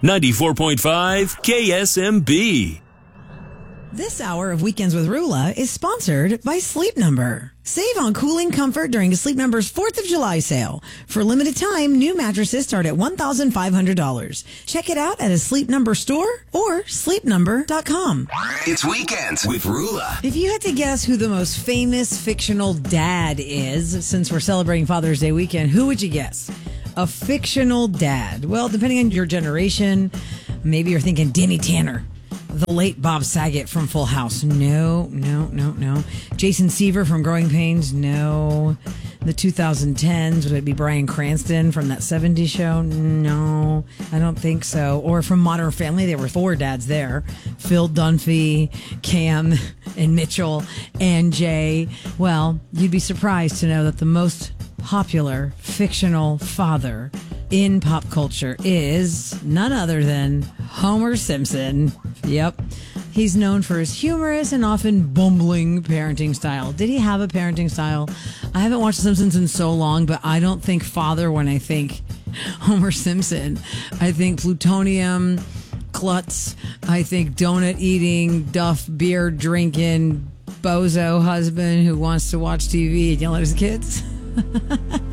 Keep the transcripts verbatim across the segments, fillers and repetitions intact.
ninety-four point five K S M B. This hour of Weekends with Rula is sponsored by Sleep Number. Save on cooling comfort during Sleep Number's fourth of July sale. For a limited time, new mattresses start at one thousand five hundred dollars. Check it out at a Sleep Number store or sleep number dot com. It's Weekends with Rula. If you had to guess who the most famous fictional dad is, since we're celebrating Father's Day weekend, who would you guess? A fictional dad. Well, depending on your generation, maybe you're thinking Danny Tanner. The late Bob Saget from Full House. No, no, no, no. Jason Seaver from Growing Pains. No. The twenty tens, would it be Bryan Cranston from that seventies show? No, I don't think so. Or from Modern Family, there were four dads there. Phil Dunphy, Cam, and Mitchell, and Jay. Well, you'd be surprised to know that the most popular fictional father in pop culture is none other than Homer Simpson. Yep. He's known for his humorous and often bumbling parenting style. Did he have a parenting style? I haven't watched The Simpsons in so long, but I don't think father when I think Homer Simpson. I think plutonium, klutz. I think donut eating, duff, beer drinking, bozo husband who wants to watch T V and yell at his kids.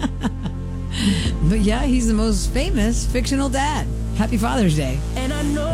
But yeah, he's the most famous fictional dad. Happy Father's Day. And I know